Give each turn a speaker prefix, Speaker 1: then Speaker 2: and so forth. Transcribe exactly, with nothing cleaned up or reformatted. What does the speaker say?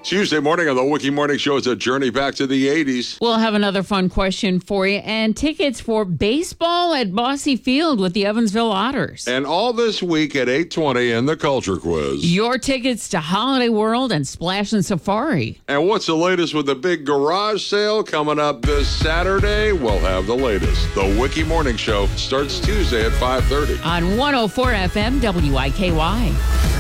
Speaker 1: Tuesday morning on the Wiki Morning Show is a journey back to the eighties.
Speaker 2: We'll have another fun question for you and tickets for baseball at Bosse Field with the Evansville Otters.
Speaker 1: And all this week at eight twenty in the Culture Quiz.
Speaker 2: Your tickets to Holiday World and Splash and Safari.
Speaker 1: And what's the latest with the big garage sale coming up this Saturday? We'll have the latest. The Wiki Morning Show starts Tuesday at five thirty.
Speaker 2: On one oh four F M W I K Y.